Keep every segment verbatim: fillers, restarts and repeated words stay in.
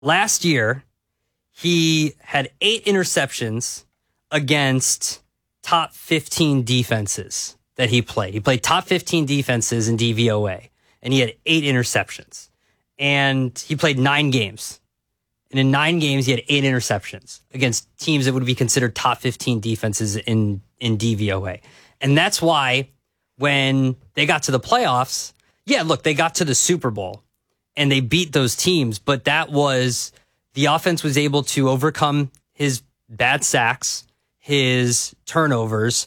last year, he had eight interceptions against top fifteen defenses that he played. He played top fifteen defenses in D V O A, and he had eight interceptions. And he played nine games. And in nine games, he had eight interceptions against teams that would be considered top fifteen defenses in, in D V O A. And that's why when they got to the playoffs, yeah, look, they got to the Super Bowl and they beat those teams, but that was, the offense was able to overcome his bad sacks, his turnovers,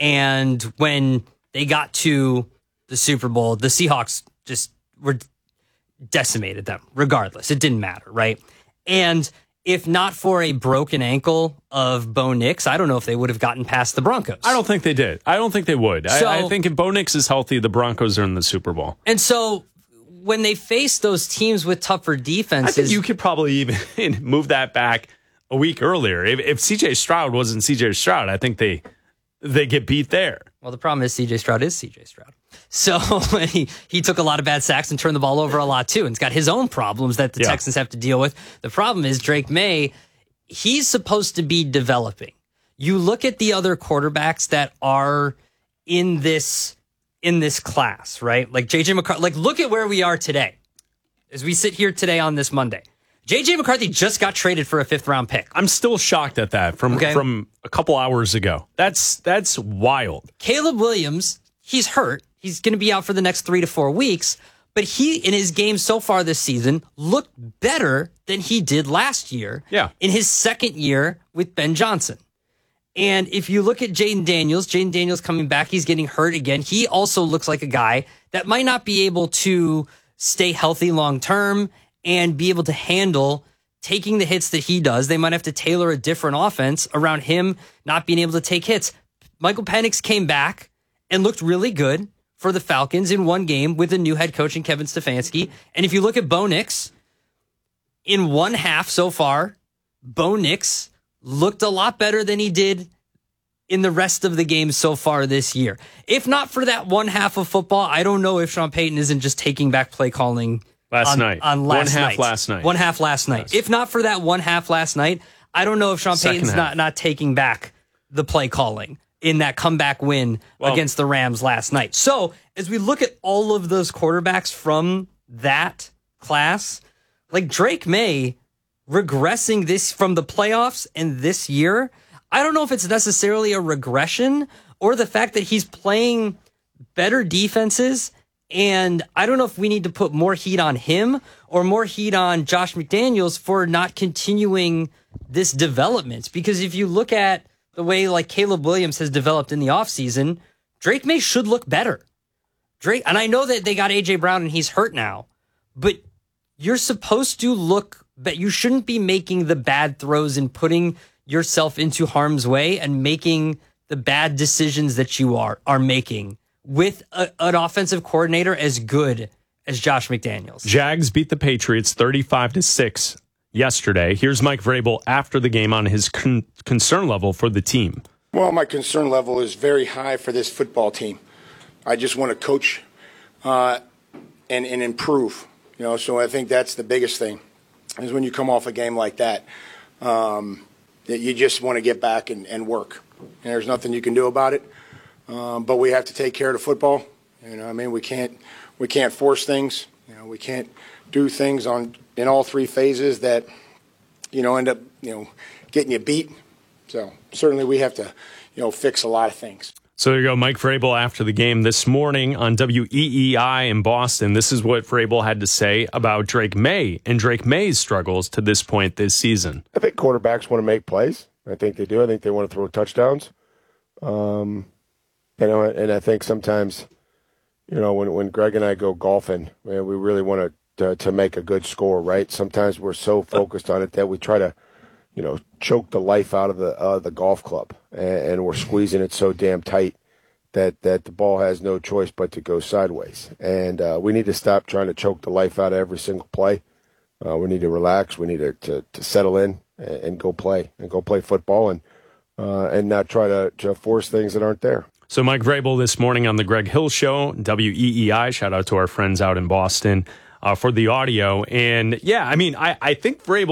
and when they got to the Super Bowl, the Seahawks just were decimated them regardless. It didn't matter, right? And if not for a broken ankle of Bo Nix, I don't know if they would have gotten past the Broncos. I don't think they did. I don't think they would. So, I, I think if Bo Nix is healthy, the Broncos are in the Super Bowl. And so when they face those teams with tougher defenses, I think you could probably even move that back a week earlier. If, if C J Stroud wasn't C J Stroud, I think they they get beat there. Well, the problem is C J Stroud is C J Stroud. So he, he took a lot of bad sacks and turned the ball over a lot too. And he's got his own problems that the yeah. Texans have to deal with. The problem is Drake May, he's supposed to be developing. You look at the other quarterbacks that are in this in this class, right? Like J J McCarthy. Like, look at where we are today as we sit here today on this Monday. J J McCarthy just got traded for a fifth round pick. I'm still shocked at that from, okay. from a couple hours ago. That's that's wild. Caleb Williams, he's hurt. He's going to be out for the next three to four weeks. But he, in his game so far this season, looked better than he did last year yeah. in his second year with Ben Johnson. And if you look at Jaden Daniels, Jaden Daniels coming back, he's getting hurt again. He also looks like a guy that might not be able to stay healthy long term and be able to handle taking the hits that he does. They might have to tailor a different offense around him not being able to take hits. Michael Penix came back and looked really good for the Falcons in one game with a new head coach in Kevin Stefanski. And if you look at Bo Nix, in one half so far, Bo Nix looked a lot better than he did in the rest of the games so far this year. If not for that one half of football, I don't know if Sean Payton isn't just taking back play calling last on, night. On last one half night. last night. One half last night. Yes. If not for that one half last night, I don't know if Sean Second Payton's half. not, not taking back the play calling in that comeback win well, against the Rams last night. So as we look at all of those quarterbacks from that class, like Drake May regressing this from the playoffs and this year, I don't know if it's necessarily a regression or the fact that he's playing better defenses. And I don't know if we need to put more heat on him or more heat on Josh McDaniels for not continuing this development. Because if you look at the way like Caleb Williams has developed in the offseason, Drake May should look better. Drake, and I know that they got A J Brown and he's hurt now, but you're supposed to look, but you shouldn't be making the bad throws and putting yourself into harm's way and making the bad decisions that you are are making with a, an offensive coordinator as good as Josh McDaniels. Jags beat the Patriots thirty-five to six yesterday. Here's Mike Vrabel after the game on his con- concern level for the team. Well, my concern level is very high for this football team. I just want to coach uh, and, and improve. You know, so I think that's the biggest thing is when you come off a game like that, um, that you just want to get back and, and work. And there's nothing you can do about it. Um, but we have to take care of the football. You know, I mean, we can't we can't force things. You know, we can't do things on in all three phases that, you know, end up, you know, getting you beat. So certainly we have to, you know, fix a lot of things. So there you go, Mike Vrabel after the game this morning on W E E I in Boston. This is what Vrabel had to say about Drake May and Drake May's struggles to this point this season. I think quarterbacks want to make plays. I think they do. I think they want to throw touchdowns. Um, you know, and I think sometimes, you know, when when Greg and I go golfing, man, we really want to to, to make a good score, right? Sometimes we're so focused on it that we try to, you know, choke the life out of the uh, the golf club, and, and we're squeezing it so damn tight that, that the ball has no choice but to go sideways. And uh, we need to stop trying to choke the life out of every single play. Uh, we need to relax. We need to, to, to settle in and, and go play and go play football and uh, and not try to, to force things that aren't there. So Mike Vrabel this morning on the Greg Hill Show, W E E I. Shout out to our friends out in Boston. uh, for the audio. And yeah, I mean, I, I think Vrabel